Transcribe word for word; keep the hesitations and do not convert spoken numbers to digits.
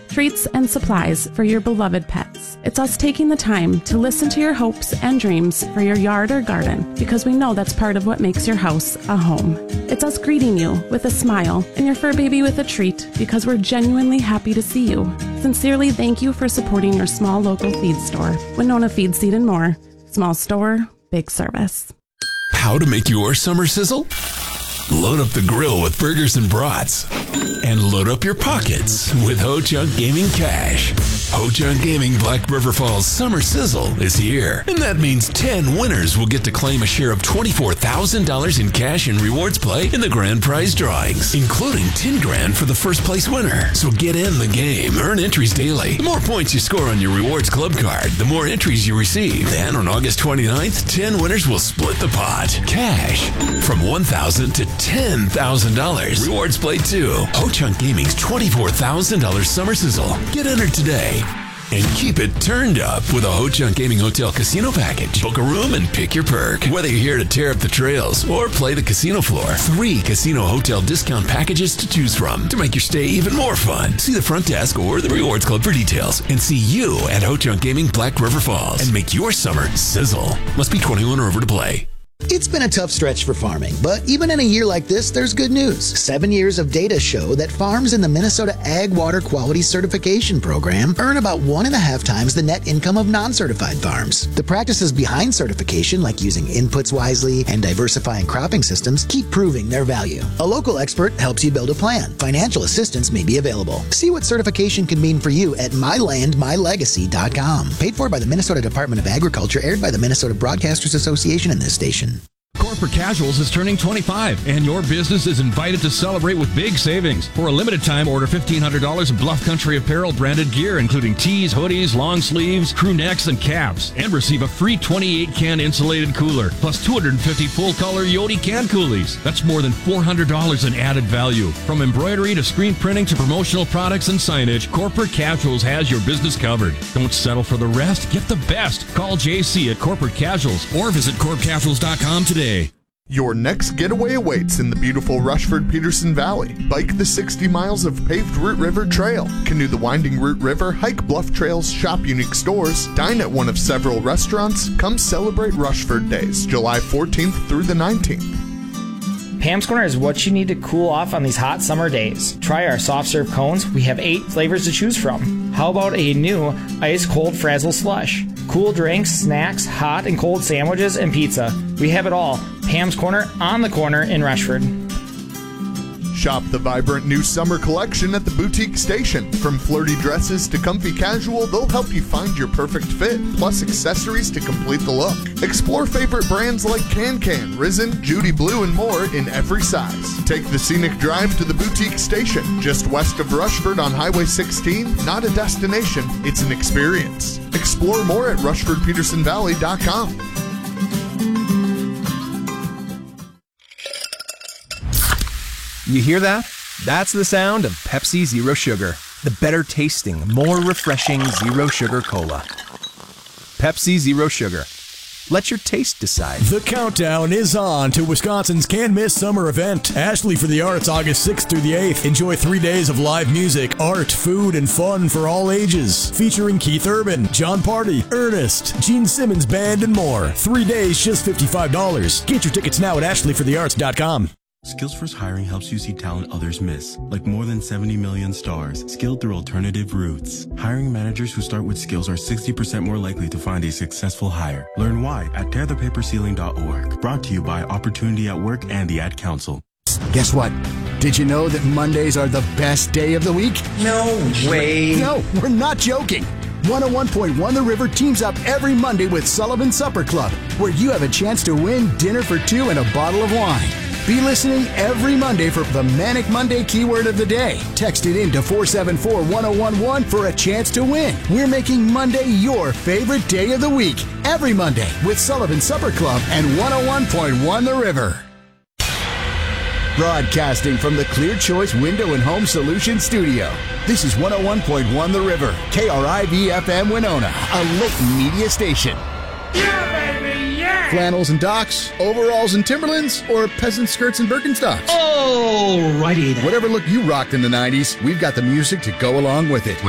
treats, and supplies for your beloved pets. It's us taking the time to listen to your hopes and dreams for your yard or garden, because we know that's part of what makes your house a home. It's us greeting you with a smile and your fur baby with a treat, because we're genuinely happy to see you. Sincerely, thank you for supporting your small local feed store. Winona Feed, Seed and More. Small store, big service. How to make your summer sizzle? Load up the grill with burgers and brats. And load up your pockets with Ho Chunk Gaming Cash. Ho Chunk Gaming Black River Falls Summer Sizzle is here. And that means ten winners will get to claim a share of twenty-four thousand dollars in cash and rewards play in the grand prize drawings, including ten grand for the first place winner. So get in the game. Earn entries daily. The more points you score on your rewards club card, the more entries you receive. Then on August twenty-ninth, ten winners will split the pot. Cash from one thousand dollars to ten thousand dollars. Rewards play too. Ho Chunk Gaming's twenty-four thousand dollars Summer Sizzle. Get entered today. And keep it turned up with a Ho Chunk Gaming Hotel Casino Package. Book a room and pick your perk. Whether you're here to tear up the trails or play the casino floor, three casino hotel discount packages to choose from to make your stay even more fun. See the front desk or the Rewards Club for details. And see you at Ho Chunk Gaming Black River Falls. And make your summer sizzle. Must be twenty-one or over to play. It's been a tough stretch for farming, but even in a year like this, there's good news. Seven years of data show that farms in the Minnesota Ag Water Quality Certification Program earn about one and a half times the net income of non-certified farms. The practices behind certification, like using inputs wisely and diversifying cropping systems, keep proving their value. A local expert helps you build a plan. Financial assistance may be available. See what certification can mean for you at my land my legacy dot com. Paid for by the Minnesota Department of Agriculture, aired by the Minnesota Broadcasters Association and this station. Corporate Casuals is turning twenty-five, and your business is invited to celebrate with big savings. For a limited time, order fifteen hundred dollars in Bluff Country Apparel branded gear, including tees, hoodies, long sleeves, crew necks, and caps, and receive a free twenty-eight can insulated cooler, plus two hundred fifty full-color Yodi can coolies. That's more than four hundred dollars in added value. From embroidery to screen printing to promotional products and signage, Corporate Casuals has your business covered. Don't settle for the rest. Get the best. Call J C at Corporate Casuals or visit corp casuals dot com today. Your next getaway awaits in the beautiful Rushford-Peterson Valley. Bike the sixty miles of paved Root River Trail. Canoe the winding Root River, hike Bluff Trails, shop unique stores, dine at one of several restaurants. Come celebrate Rushford Days, July fourteenth through the nineteenth. Pam's Corner is what you need to cool off on these hot summer days. Try our soft serve cones. We have eight flavors to choose from. How about a new ice cold Frazzle slush? Cool drinks, snacks, hot and cold sandwiches, and pizza. We have it all. Pam's Corner on the corner in Rushford. Shop the vibrant new summer collection at the Boutique Station. From flirty dresses to comfy casual, they'll help you find your perfect fit, plus accessories to complete the look. Explore favorite brands like KanCan, Risen, Judy Blue, and more in every size. Take the scenic drive to the Boutique Station, just west of Rushford on Highway sixteen. Not a destination, it's an experience. Explore more at rushford peterson valley dot com. You hear that? That's the sound of Pepsi Zero Sugar. The better tasting, more refreshing Zero Sugar Cola. Pepsi Zero Sugar. Let your taste decide. The countdown is on to Wisconsin's can't-miss summer event, Ashley for the Arts, August sixth through the eighth. Enjoy three days of live music, art, food, and fun for all ages. Featuring Keith Urban, John Party, Ernest, Gene Simmons Band, and more. Three days, just fifty-five dollars. Get your tickets now at ashley for the arts dot com. Skillsforce Hiring helps you see talent others miss, like more than seventy million stars, skilled through alternative routes. Hiring managers who start with skills are sixty percent more likely to find a successful hire. Learn why at tear the paper ceiling dot org. Brought to you by Opportunity at Work and the Ad Council. Guess what? Did you know that Mondays are the best day of the week? No way. No, we're not joking. one oh one point one The River teams up every Monday with Sullivan Supper Club, where you have a chance to win dinner for two and a bottle of wine. Be listening every Monday for the Manic Monday keyword of the day. Text it in to four seven four, one oh one one for a chance to win. We're making Monday your favorite day of the week. Every Monday with Sullivan Supper Club and one oh one point one The River. Broadcasting from the Clear Choice Window and Home Solutions Studio. This is one oh one point one The River, K R I V F M Winona, a Layton media station. Yeah, baby, yeah! Flannels and docks, overalls and Timberlands, or peasant skirts and Birkenstocks? Oh, righty then. Whatever look you rocked in the nineties, we've got the music to go along with it.